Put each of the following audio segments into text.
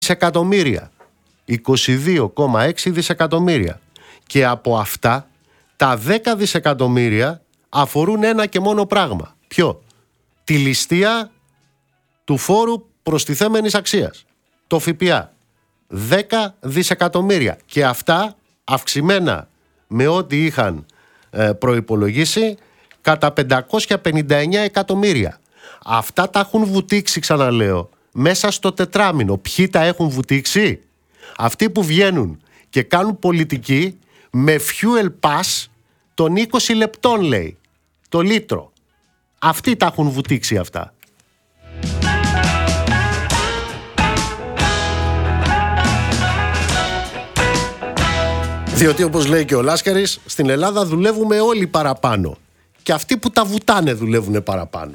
δισεκατομμύρια. 22,6 δισεκατομμύρια. Και από αυτά τα 10 δισεκατομμύρια αφορούν ένα και μόνο πράγμα. Ποιο? Τη ληστεία του φόρου προστιθέμενης αξίας. Το ΦΠΑ. 10 δισεκατομμύρια. Και αυτά αυξημένα με ό,τι είχαν προϋπολογίσει κατά 559 εκατομμύρια. Αυτά τα έχουν βουτήξει, ξαναλέω, μέσα στο τετράμινο. Ποιοι τα έχουν βουτήξει? Αυτοί που βγαίνουν και κάνουν πολιτική με fuel pass των 20 λεπτών, λέει, το λίτρο. Αυτοί τα έχουν βουτήξει αυτά. Διότι, όπως λέει και ο Λάσκαρης, στην Ελλάδα δουλεύουμε όλοι παραπάνω. Και αυτοί που τα βουτάνε δουλεύουν παραπάνω.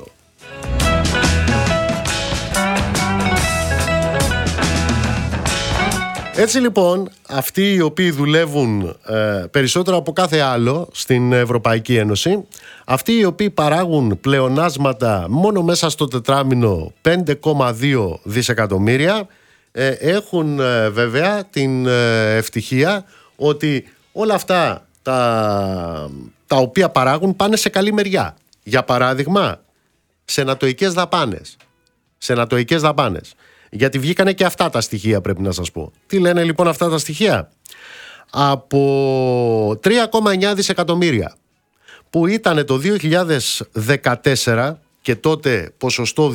Έτσι λοιπόν, αυτοί οι οποίοι δουλεύουν περισσότερο από κάθε άλλο στην Ευρωπαϊκή Ένωση, αυτοί οι οποίοι παράγουν πλεονάσματα μόνο μέσα στο τετράμινο 5,2 δισεκατομμύρια, έχουν βέβαια την ευτυχία ότι όλα αυτά τα οποία παράγουν πάνε σε καλή μεριά. Για παράδειγμα, σενατοικές δαπάνες. Γιατί βγήκανε και αυτά τα στοιχεία, πρέπει να σας πω. Τι λένε λοιπόν αυτά τα στοιχεία? Από 3,9 δισεκατομμύρια που ήταν το 2014 και τότε ποσοστό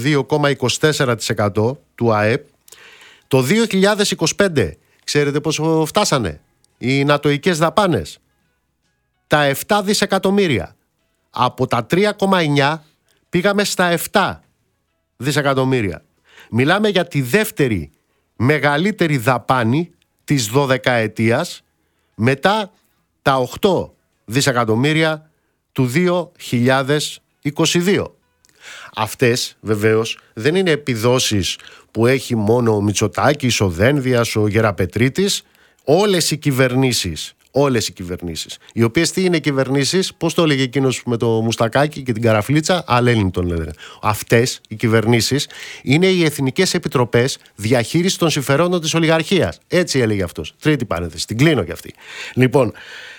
2,24% του ΑΕΠ, το 2025 ξέρετε πόσο φτάσανε οι νατοικές δαπάνες? Τα 7 δισεκατομμύρια. Από τα 3,9 πήγαμε στα 7 δισεκατομμύρια. Μιλάμε για τη δεύτερη μεγαλύτερη δαπάνη της 12ετίας μετά τα 8 δισεκατομμύρια του 2022. Αυτές βεβαίως δεν είναι επιδόσεις που έχει μόνο ο Μητσοτάκης, ο Δένδιας, ο Γεραπετρίτης. Όλες οι κυβερνήσεις, οι οποίες τι είναι κυβερνήσεις? Πώς το έλεγε εκείνος με το μουστακάκι και την καραφλίτσα? Αλένιν τον λένε. Αυτές οι κυβερνήσεις είναι οι εθνικές επιτροπές διαχείρισης των συμφερόντων της ολιγαρχίας. Έτσι έλεγε αυτός. Τρίτη παρένθεση, την κλείνω κι αυτή. Λοιπόν,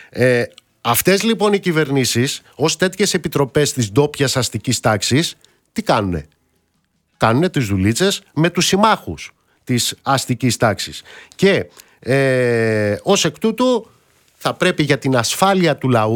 αυτές λοιπόν οι κυβερνήσεις ως τέτοιες επιτροπές της ντόπιας αστικής τάξης τι κάνουνε? Κάνουνε τις δουλίτσες με τους συμμάχους της αστικής τάξης. Και ως εκ τούτου θα πρέπει για την ασφάλεια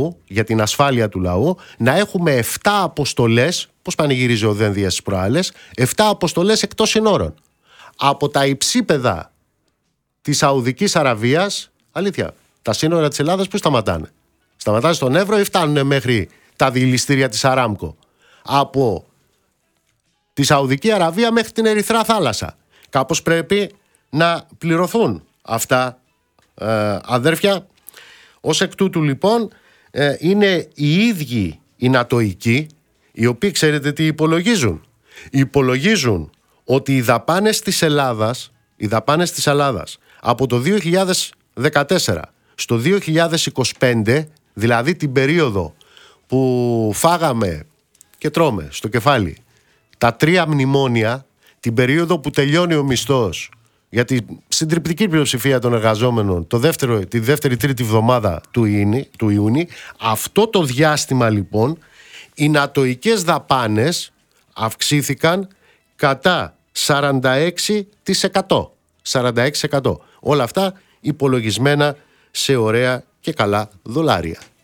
του λαού να έχουμε 7 αποστολές, πώς πανηγύριζε ο Δένδιας στις προάλλες, 7 αποστολές εκτός συνόρων. Από τα υψίπεδα της Σαουδικής Αραβίας, αλήθεια, τα σύνορα της Ελλάδας που σταματάνε? Σταματάνε στον Εύρο ή φτάνουν μέχρι τα δηληστήρια της Αράμκο? Από τη Σαουδική Αραβία μέχρι την Ερυθρά θάλασσα. Κάπως πρέπει να πληρωθούν αυτά, αδέρφια. Ως εκ τούτου λοιπόν είναι οι ίδιοι οι νατοικοί, οι οποίοι ξέρετε τι υπολογίζουν? Υπολογίζουν ότι οι δαπάνες της Ελλάδας από το 2014 στο 2025, δηλαδή την περίοδο που φάγαμε και τρώμε στο κεφάλι τα 3 μνημόνια, την περίοδο που τελειώνει ο μισθός για τη συντριπτική πλειοψηφία των εργαζόμενων τη δεύτερη-τρίτη εβδομάδα του Ιούνιου, αυτό το διάστημα λοιπόν οι νατοικές δαπάνες αυξήθηκαν κατά 46%. Όλα αυτά υπολογισμένα σε ωραία και καλά δολάρια.